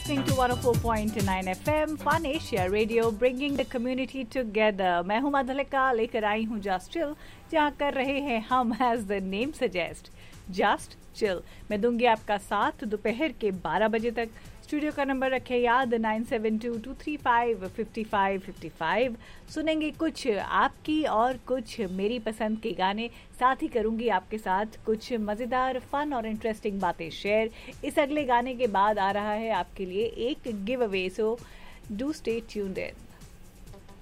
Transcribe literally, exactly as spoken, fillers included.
listening to one oh four point nine F M Fun Asia Radio, bringing the community together. मैं हूँ मधुलिका, लेकर आई हूँ Just Chill, जहाँ कर रहे हैं हम as the name suggest, Just Chill. मैं दूंगी आपका साथ दोपहर के बारह बजे तक. स्टूडियो का नंबर रखे याद nine seven to to three five fifty five fifty five. सुनेंगे कुछ आपकी और कुछ मेरी पसंद के गाने. साथ ही करूंगी आपके साथ कुछ मज़ेदार फन और इंटरेस्टिंग बातें शेयर. इस अगले गाने के बाद आ रहा है आपके लिए एक give away, so do stay tuned in.